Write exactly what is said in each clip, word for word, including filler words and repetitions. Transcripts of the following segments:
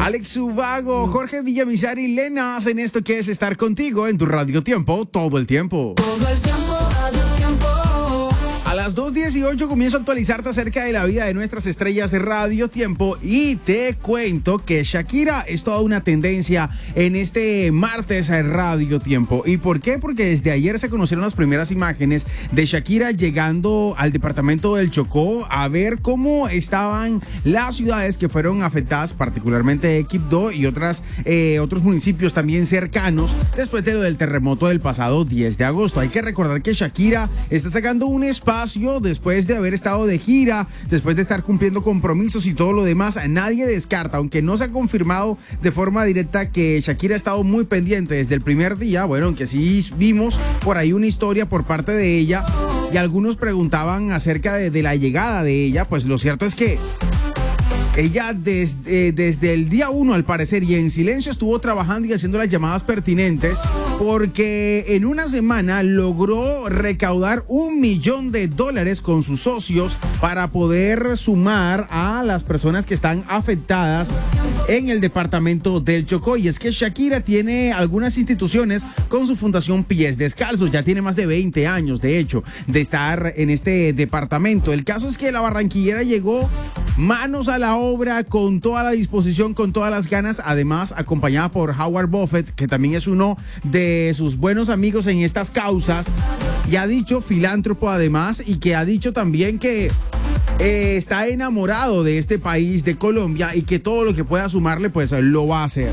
Alex Ubago, Jorge Villamizar y Lena hacen esto que es estar contigo en tu Radio Tiempo todo el tiempo. Todo el tiempo, Radio Tiempo. A las dos dieciocho comienzo a actualizarte acerca de la vida de nuestras estrellas de Radio Tiempo y te cuento que Shakira es toda una tendencia en este martes a Radio Tiempo. ¿Y por qué? Porque desde ayer se conocieron las primeras imágenes de Shakira llegando al departamento del Chocó a ver cómo estaban las ciudades que fueron afectadas, particularmente Quibdó y otras, eh, otros municipios también cercanos después de lo del terremoto del pasado diez de agosto. Hay que recordar que Shakira está sacando un espacio después de haber estado de gira, después de estar cumpliendo compromisos y todo lo demás. Nadie descarta, aunque no se ha confirmado de forma directa, que Shakira ha estado muy pendiente desde el primer día. Bueno, aunque sí vimos por ahí una historia por parte de ella y algunos preguntaban acerca de, de la llegada de ella. Pues lo cierto es que ella desde, desde el día uno, al parecer, y en silencio estuvo trabajando y haciendo las llamadas pertinentes, porque en una semana logró recaudar un millón de dólares con sus socios para poder sumar a las personas que están afectadas en el departamento del Chocó. Y es que Shakira tiene algunas instituciones con su fundación Pies Descalzos. Ya tiene más de veinte años, de hecho, de estar en este departamento. El caso es que la barranquillera llegó manos a la obra, con toda la disposición, con todas las ganas, además acompañada por Howard Buffett, que también es uno de sus buenos amigos en estas causas, y ha dicho, filántropo además, y que ha dicho también que eh, está enamorado de este país, de Colombia, y que todo lo que pueda sumarle, pues lo va a hacer.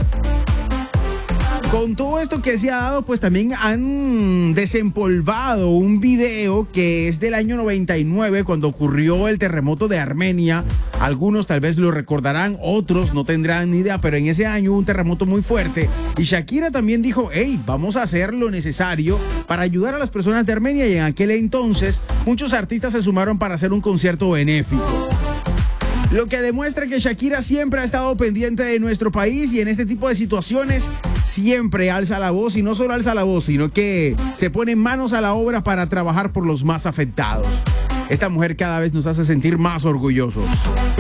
Con todo esto que se ha dado, pues también han desempolvado un video que es del año noventa y nueve, cuando ocurrió el terremoto de Armenia. Algunos tal vez lo recordarán, otros no tendrán ni idea, pero en ese año hubo un terremoto muy fuerte y Shakira también dijo, hey, vamos a hacer lo necesario para ayudar a las personas de Armenia, y en aquel entonces muchos artistas se sumaron para hacer un concierto benéfico. Lo que demuestra que Shakira siempre ha estado pendiente de nuestro país, y en este tipo de situaciones siempre alza la voz, y no solo alza la voz, sino que se pone manos a la obra para trabajar por los más afectados. Esta mujer cada vez nos hace sentir más orgullosos.